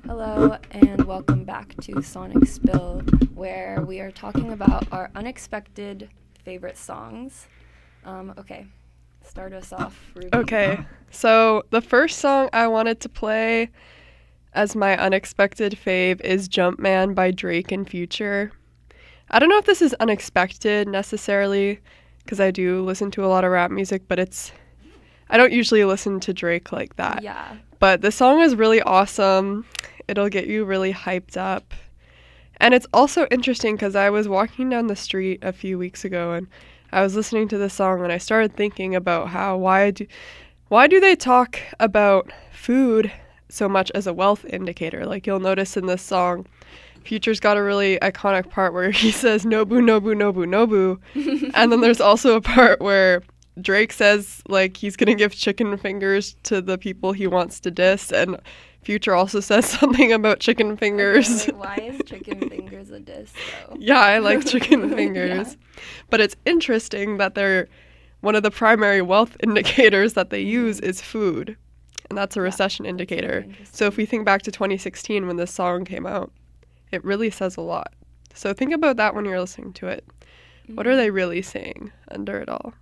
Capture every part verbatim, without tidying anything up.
Hello, and welcome back to Sonic Spill, where we are talking about our unexpected favorite songs. Um, okay, start us off, Ruby. Okay, so the first song I wanted to play as my unexpected fave is Jumpman by Drake and Future. I don't know if this is unexpected necessarily, because I do listen to a lot of rap music, but it's I don't usually listen to Drake like that. Yeah. But the song is really awesome. It'll get you really hyped up. And it's also interesting because I was walking down the street a few weeks ago and I was listening to this song and I started thinking about how why do why do they talk about food so much as a wealth indicator? Like you'll notice in this song, Future's got a really iconic part where he says Nobu, Nobu, Nobu, Nobu. And then there's also a part where Drake says like he's gonna give chicken fingers to the people he wants to diss, and Future also says something about chicken fingers. Okay, wait, why is chicken fingers a diss, though? Yeah, I like chicken fingers. Yeah. But it's interesting that they're one of the primary wealth indicators that they use is food. And that's a Yeah, recession that's indicator. really So if we think back to twenty sixteen when this song came out, it really says a lot. So think about that when you're listening to it. What are they really saying under it all?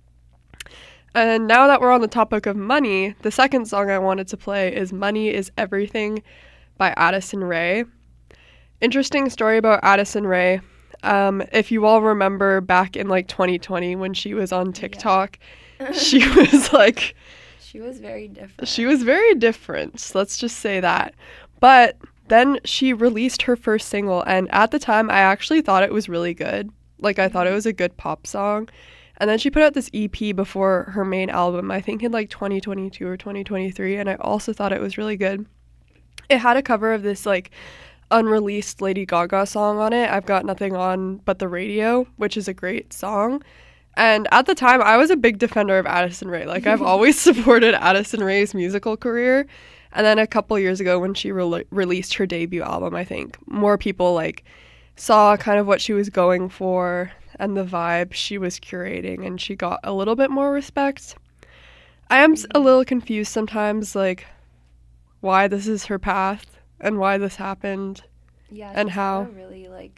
And now that we're on the topic of money, the second song I wanted to play is Money is Everything by Addison Rae. Interesting story about Addison Rae. Um, if you all remember back in like twenty twenty when she was on TikTok, Yeah. she was like, She was very different. she was very different. Let's just say that. But then she released her first single, and at the time, I actually thought it was really good. Like, I thought it was a good pop song. And then she put out this E P before her main album, I think in like twenty twenty-two or twenty twenty-three, and I also thought it was really good. It had a cover of this like unreleased Lady Gaga song on it, I've Got Nothing On But the Radio, which is a great song. And at the time, I was a big defender of Addison Rae. Like, I've always supported Addison Rae's musical career. And then a couple years ago when she re- released her debut album, I think more people like saw kind of what she was going for and the vibe she was curating, and she got a little bit more respect. I am a little confused sometimes, like, why this is her path and why this happened. Yeah, and she's how. had a really, like,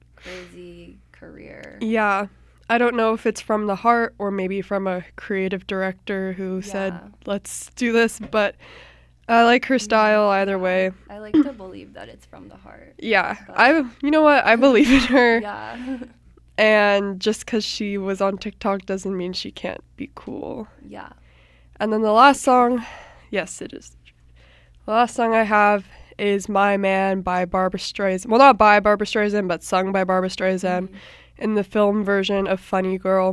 crazy career. Yeah. I don't know if it's from the heart or maybe from a creative director who Yeah. said, let's do this, but I like her style either Yeah. way. I like to believe that it's from the heart. Yeah. But- I, you know what? I believe in her. Yeah. And just because she was on TikTok doesn't mean she can't be cool. Yeah. And then the last song, yes, it is. The last song I have is My Man by Barbra Streisand. Well, not by Barbra Streisand, but sung by Barbra Streisand Mhm. in the film version of Funny Girl.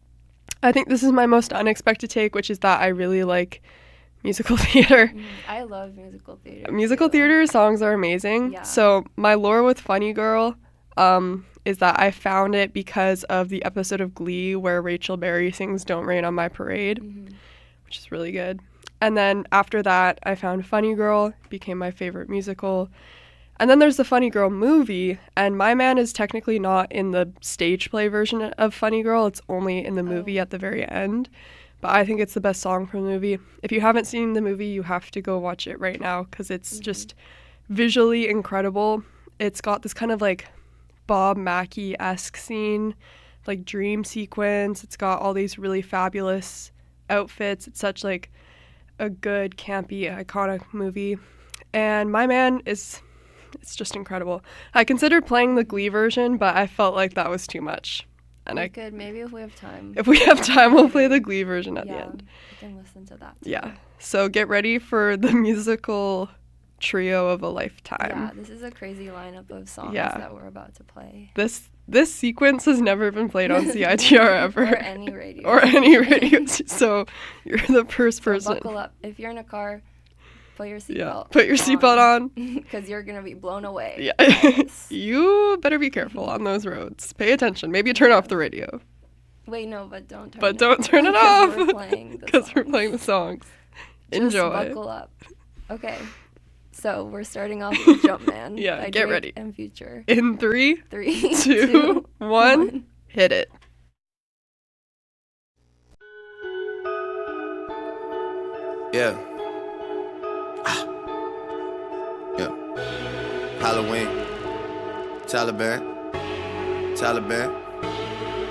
I think this is my most unexpected take, which is that I really like musical theater. Mhm. I love musical theater. Musical too. theater songs are amazing. Yeah. So my lore with Funny Girl um, is that I found it because of the episode of Glee where Rachel Berry sings Don't Rain on My Parade, Mhm. which is really good. And then after that, I found Funny Girl, became my favorite musical. And then there's the Funny Girl movie, and My Man is technically not in the stage play version of Funny Girl. It's only in the movie Oh. at the very end. But I think it's the best song from the movie. If you haven't seen the movie, you have to go watch it right now because it's Mhm. just visually incredible. It's got this kind of like Bob Mackie-esque scene, like dream sequence. It's got all these really fabulous outfits. It's such like a good, campy, iconic movie. And My Man is, it's just incredible. I considered playing the Glee version, but I felt like that was too much. And we I, could maybe if we have time. if we have time, we'll play the Glee version at yeah, the end. we can listen to that. Too. Yeah. So get ready for the musical trio of a Yeah, lifetime. this is a crazy lineup of songs Yeah. that we're about to play. This this sequence has never been played on C I T R ever. or any radio. Or any station. radio. So you're the first So person. buckle up. If you're in a car, put your seatbelt. Yeah. Put your seatbelt on. Because you're gonna be blown away. Yeah. by this. You better be careful on those roads. Pay attention. Maybe turn off the radio. Wait, no, but don't turn. But it don't turn it because off. We're playing the Because we're songs. playing the songs. Just Enjoy. buckle up. Okay. So we're starting off with Jumpman. Yeah, by get Drake ready. And Future. In three, Three, two, two, one, one. hit it. Yeah. Ah. Yeah. Halloween. Taliban. Taliban.